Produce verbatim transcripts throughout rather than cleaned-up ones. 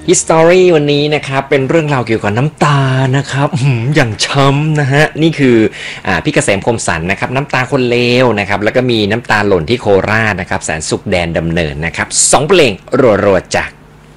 History วันนี้นะครับเป็นเรื่องราวเกี่ยวกับน้ำตานะครับอย่างช้ำนะฮะนี่คืออ่าพี่เกษมคมสันนะครับน้ำตาคนเลวนะครับแล้วก็มีน้ำตาหล่นที่โคราชนะครับแสนสุขแดนดำเนินนะครับสองเพลงรัวๆจาก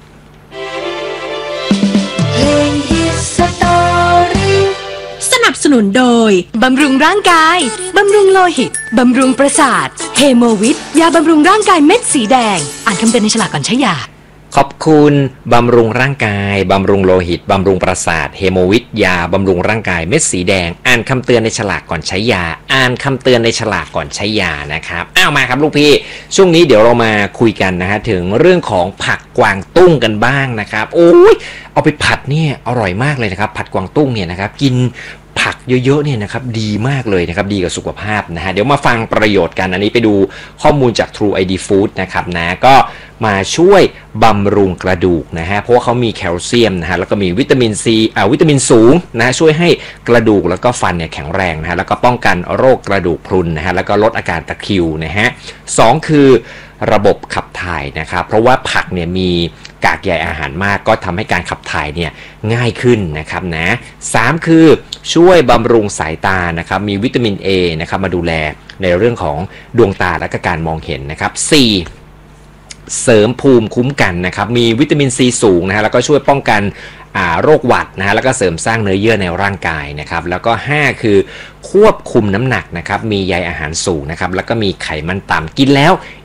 เพลง History สนับสนุนโดยบำรุงร่างกายบำรุงโลหิตบำรุงประสาทเฮโมวิทยาบำรุงร่างกายเม็ดสีแดงอ่านคำเตือนในฉลากก่อนใช้ยาขอบคุณบำรุงร่างกายบำรุงโลหิตบำรุงประสาทเฮโมวิทยาบำรุงร่างกายเม็ดสีแดงอ่านคำเตือนในฉลากก่อนใช้ยาอ่านคำเตือนในฉลากก่อนใช้ยานะครับอ้าวมาครับลูกพี่ช่วงนี้เดี๋ยวเรามาคุยกันนะฮะถึงเรื่องของผักกวางตุ้งกันบ้างนะครับโอ้ยเอาไปผัดเนี่ยอร่อยมากเลยนะครับผัดกวางตุ้งเนี่ยนะครับกินผักเยอะๆเนี่ยนะครับดีมากเลยนะครับดีกับสุขภาพนะฮะเดี๋ยวมาฟังประโยชน์กันอันนี้ไปดูข้อมูลจาก True ไอ ดี Food นะครับนะก็มาช่วยบำรุงกระดูกนะฮะเพราะว่าเขามีแคลเซียมนะฮะแล้วก็มีวิตามินซีอ่าวิตามินสูงนะช่วยให้กระดูกแล้วก็ฟันเนี่ยแข็งแรงนะฮะแล้วก็ป้องกันโรคกระดูกพรุนนะฮะแล้วก็ลดอาการตะคริวนะฮะสองคือระบบขับถ่ายนะครับเพราะว่าผักเนี่ยมีกากใยอาหารมากก็ทำให้การขับถ่ายเนี่ยง่ายขึ้นนะครับนะสามคือช่วยบำรุงสายตานะครับมีวิตามิน A นะครับมาดูแลในเรื่องของดวงตาและก็การมองเห็นนะครับสี่เสริมภูมิคุ้มกันนะครับมีวิตามินซีสูงนะฮะแล้วก็ช่วยป้องกันโรคหวัดนะฮะแล้วก็เสริมสร้างเนื้อเยื่อในร่างกายนะครับแล้วก็ห้าคือควบคุมน้ำหนักนะครับมีใยอาหารสูงนะครับแล้วก็มีไขมันต่ำกินแล้ว